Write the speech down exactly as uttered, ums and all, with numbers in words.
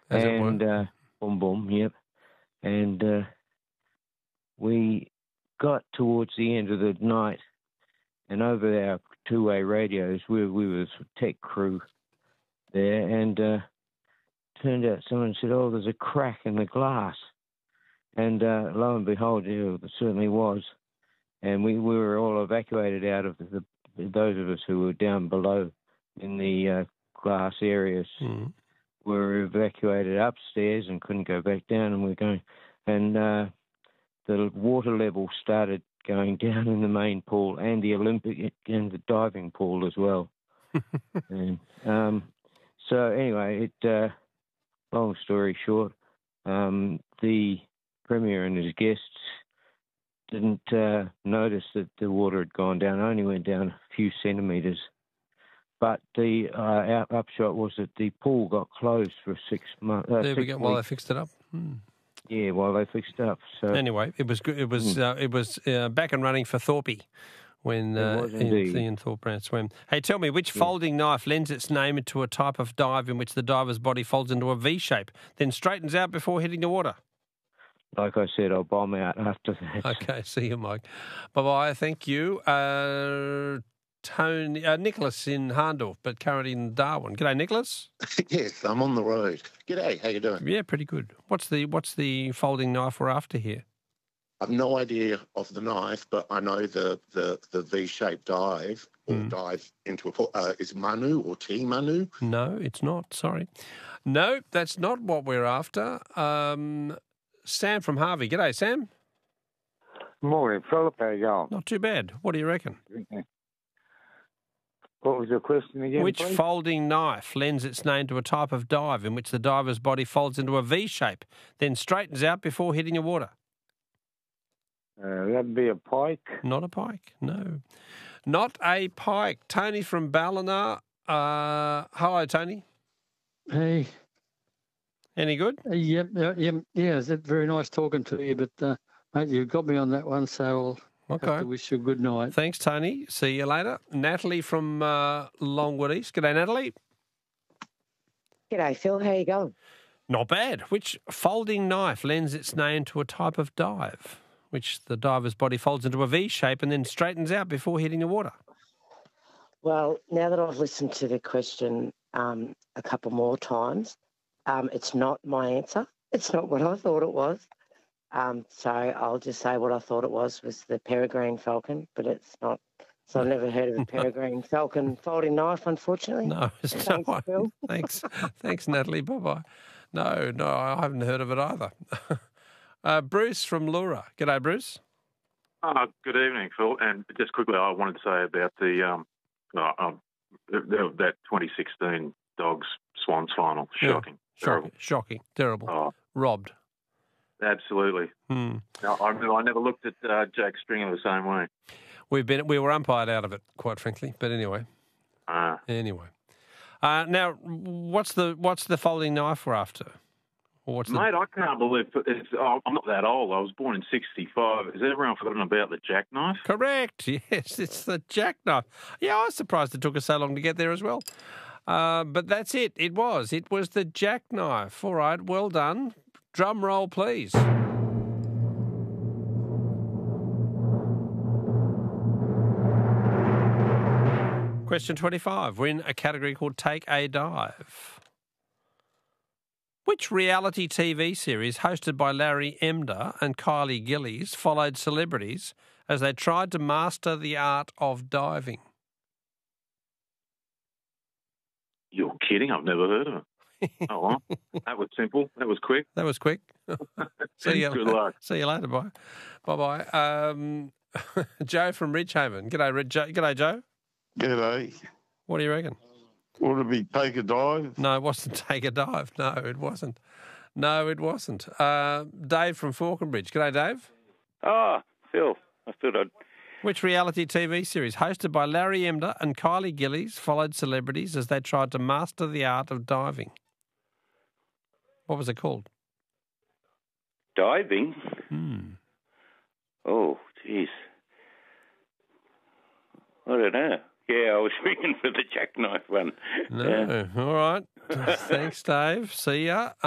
As and it were. Uh, boom, boom, yep. And uh, we got towards the end of the night, and over our two-way radios, we, we were the tech crew there, and uh, turned out someone said, "Oh, there's a crack in the glass," and uh, lo and behold, yeah, there certainly was. And we, we were all evacuated out of the, the those of us who were down below in the uh, glass areas. Mm. Were evacuated upstairs and couldn't go back down, and we're going, and uh, the water level started going down in the main pool and the Olympic and the diving pool as well. and um, so anyway, it. Uh, long story short, um, the Premier and his guests didn't uh, notice that the water had gone down, only went down a few centimetres. But the uh, upshot was that the pool got closed for six months. Uh, there we six go. weeks. While they fixed it up. Hmm. Yeah, while they fixed it up. So anyway, it was good. It was mm. uh, it was uh, back and running for Thorpe when uh, Ian, Ian Thorpe ran swim. Hey, tell me, which yeah. folding knife lends its name to a type of dive in which the diver's body folds into a V shape, then straightens out before hitting the water? Like I said, I'll bomb out after that. Okay, see you, Mike. Bye-bye, thank you. Uh, Tony, uh, Nicholas in Harndorf, but currently in Darwin. G'day, Nicholas. Yes, I'm on the road. G'day, how you doing? Yeah, pretty good. What's the what's the folding knife we're after here? I've no idea of the knife, but I know the the, the V-shaped dive or mm. dive into a pool. Uh, is Manu or T Manu? No, it's not. Sorry. No, that's not what we're after. Um, Sam from Harvey. G'day, Sam. Morning, Philip. How you going? Not too bad. What do you reckon? What was your question again, Which please? folding knife lends its name to a type of dive in which the diver's body folds into a V shape, then straightens out before hitting the water? Uh, that'd be a pike. Not a pike, no. Not a pike. Tony from Ballina. Uh, hello, Tony. Hey. Any good? Uh, yep, yeah, yeah, yeah. It's very nice talking to you, but, uh, mate, you've got me on that one, so I'll okay. have to wish you a good night. Thanks, Tony. See you later. Natalie from uh, Longwood East. G'day, Natalie. G'day, Phil. How you going? Not bad. Which folding knife lends its name to a type of dive, which the diver's body folds into a V shape and then straightens out before hitting the water? Well, now that I've listened to the question um, a couple more times, um, it's not my answer. It's not what I thought it was. Um, so I'll just say what I thought it was was the peregrine falcon, but it's not. So I've never heard of a peregrine falcon folding knife, unfortunately. No, it's Thanks, no Phil. Thanks, thanks, Natalie. Bye bye. No, no, I haven't heard of it either. uh, Bruce from Lura. G'day, Bruce. Uh, good evening, Phil. And just quickly, I wanted to say about the um, uh, um the, that twenty sixteen Dogs Swans final. Shocking, yeah, shocking, shocking, terrible. Oh. Robbed. Absolutely. Hmm. No, I remember I never looked at uh, Jack Stringer the same way. We've been we were umpired out of it, quite frankly. But anyway, uh, anyway. Uh, now, what's the what's the folding knife we're after? Or what's Mate, the... I can't believe it's, oh, I'm not that old. I was born in sixty-five. Has everyone forgotten about the jackknife? Correct. Yes, it's the jackknife. Yeah, I was surprised it took us so long to get there as well. Uh, but that's it. It was. It was the jackknife. All right. Well done. Drum roll, please. Question twenty-five. We're in a category called Take a Dive. Which reality T V series hosted by Larry Emder and Kylie Gillies followed celebrities as they tried to master the art of diving? You're kidding. I've never heard of it. Oh, well, that was simple. That was quick. That was quick. See you. Good luck. See you later. Bye. Bye-bye. Um, Joe from Ridgehaven. G'day, Rid- Joe. G'day, Joe. G'day. What do you reckon? Would it be Take a Dive? No, it wasn't Take a Dive. No, it wasn't. No, it wasn't. Uh, Dave from Falconbridge. G'day, Dave. Ah, Phil. I thought I'd... Which reality T V series hosted by Larry Emder and Kylie Gillies followed celebrities as they tried to master the art of diving? What was it called? Diving? Hmm. Oh, jeez. I don't know. Yeah, I was speaking for the jackknife one. No. Yeah. All right. Thanks, Dave. See ya.